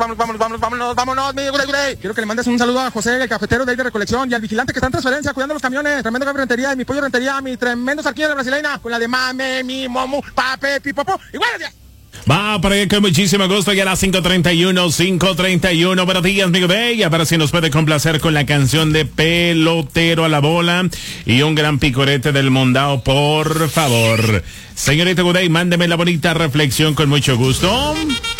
vámonos, mi güey. Quiero que le mandes un saludo a José, el cafetero de ahí de recolección, y al vigilante que está en transferencia, cuidando los camiones, tremendo café rentería, y mi pollo rentería, mi tremendo sarquillo de brasileña, con la de mame, mi momu, pape, pipopo, y buenos días. Va para allá con muchísimo gusto, ya a las 5:31. Buenos días, mi güey. A ver si nos puede complacer con la canción de Pelotero a la bola y un gran picorete del Mondao, por favor. Señorita Gudey, mándeme la bonita reflexión con mucho gusto.